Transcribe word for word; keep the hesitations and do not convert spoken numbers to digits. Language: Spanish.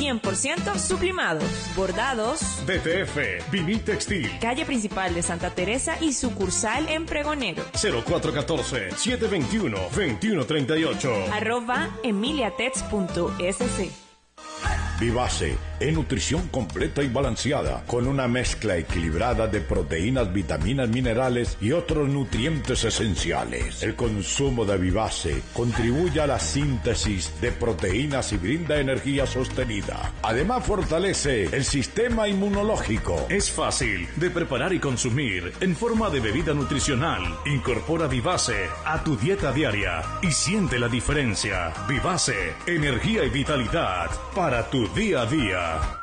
cien por ciento sublimados, bordados. D T F, Vinil Textil. Calle principal de Santa Teresa y sucursal en Pregonero. cero cuatro uno cuatro, siete dos uno, dos uno tres ocho. Arroba emiliatex.sc. Vivace es nutrición completa y balanceada, con una mezcla equilibrada de proteínas, vitaminas, minerales y otros nutrientes esenciales. El consumo de Vivace contribuye a la síntesis de proteínas y brinda energía sostenida. Además, fortalece el sistema inmunológico. Es fácil de preparar y consumir en forma de bebida nutricional. Incorpora Vivace a tu dieta diaria y siente la diferencia. Vivace, energía y vitalidad para tu día a día.